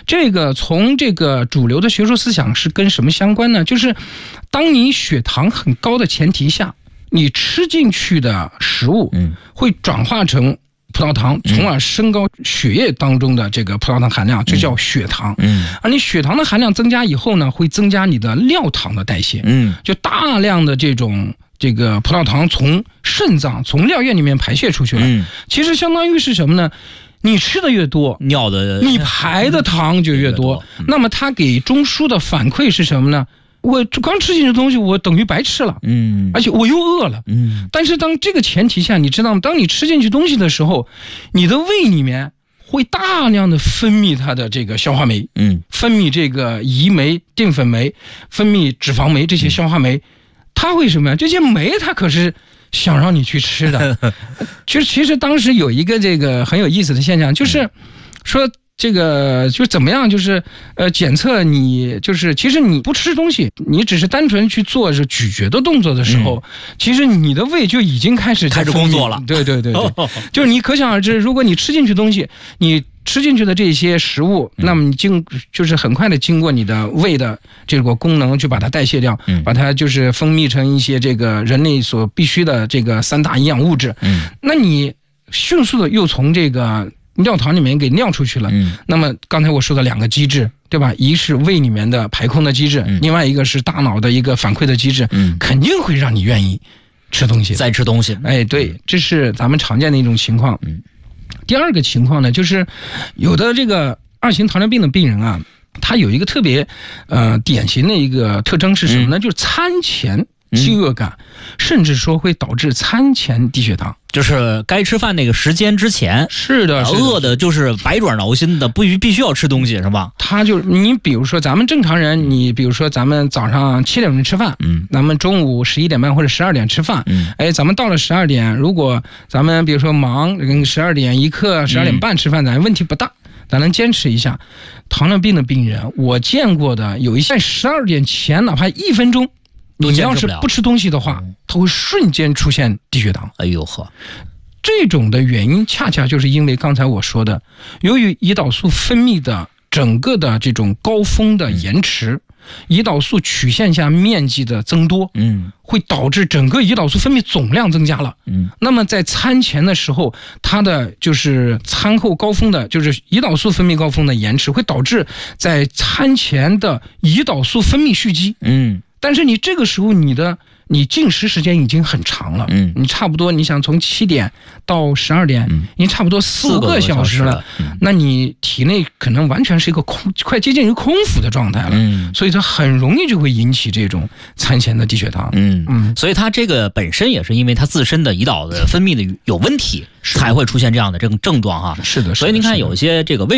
这个从这个主流的学术思想是跟什么相关呢？就是当你血糖很高的前提下，你吃进去的食物会转化成葡萄糖，从而升高血液当中的这个葡萄糖含量，这叫血糖。而你血糖的含量增加以后呢，会增加你的尿糖的代谢。就大量的这个葡萄糖从肾脏、从尿液里面排泄出去了。其实相当于是什么呢？你吃的越多，你排的糖就越多。那么它给中枢的反馈是什么呢？我刚吃进去的东西，我等于白吃了，而且我又饿了，但是当这个前提下，你知道吗？当你吃进去东西的时候，你的胃里面会大量的分泌它的这个消化酶，分泌这个胰酶、淀粉酶，分泌脂肪酶这些消化酶，它会什么呀？这些酶它可是想让你去吃的。其实当时有一个这个很有意思的现象，就是说。这个就怎么样？就是检测你就是其实你不吃东西，你只是单纯去做是咀嚼的动作的时候，其实你的胃就已经开始工作了。 对，就是你可想而知，如果你吃进去东西，你吃进去的这些食物，那么你就是很快的经过你的胃的这个功能去把它代谢掉，把它就是分泌成一些这个人类所必须的这个3大营养物质。那你迅速的又从这个尿糖里面给尿出去了。那么刚才我说的2个机制，对吧？一是胃里面的排空的机制，另外一个是大脑的一个反馈的机制，肯定会让你愿意吃东西， 再吃东西。 哎，对，这是咱们常见的一种情况。第二个情况呢，就是有的这个2型糖尿病的病人啊，他有一个特别典型的一个特征是什么呢？就是餐前饥饿感，甚至说会导致餐前低血糖。 就是该吃饭那个时间之前， 是的， 饿的就是百爪挠心的，必须要吃东西，是吧？ 他就你比如说咱们正常人，你比如说咱们早上7点钟吃饭，咱们中午11点半或者12点吃饭，咱们到了12点，如果咱们比如说忙，12点一刻、12点半吃饭，咱问题不大，咱能坚持一下。糖尿病的病人，我见过的有一些12点前哪怕1分钟。你要是不吃东西的话，它会瞬间出现低血糖。 哎呦呵， 这种的原因恰恰就是因为刚才我说的，由于胰岛素分泌的整个的这种高峰的延迟，胰岛素曲线下面积的增多，会导致整个胰岛素分泌总量增加了。那么在餐前的时候，它的就是餐后高峰的，就是胰岛素分泌高峰的延迟，会导致在餐前的胰岛素分泌蓄积。但是你这个时候你进食时间已经很长了，你差不多你想从7点到12点，你差不多4个小时了，那你体内可能完全是一个快接近于空腹的状态了，所以它很容易就会引起这种餐前的低血糖。 所以它这个本身也是因为它自身的胰岛的分泌的有问题，才会出现这样的这种症状哈。 是的， 所以您看有些这个